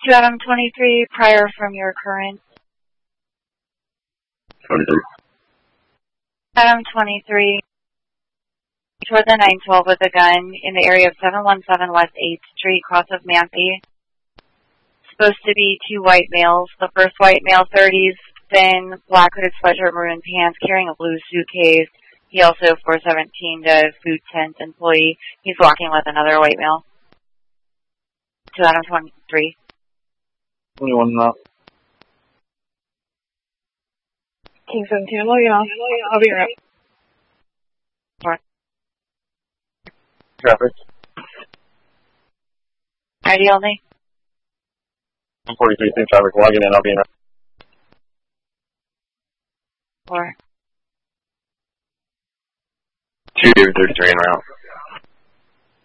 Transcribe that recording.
To Adam 23, prior from your current. 23. Adam 23, toward the 912 with a gun in the area of 717 West 8th Street, cross of Manthey. Supposed to be two white males. The first white male, 30s, thin, black hooded sweatshirt, maroon pants, carrying a blue suitcase. He also 417 to food tent employee. He's walking with another white male. To Adam 23. 21 now. King 17, I'm logging off. I'll be right. What? Traffic. ID only? 43, same traffic. Logging in, I'll be in. 4. 2 David 33 en route.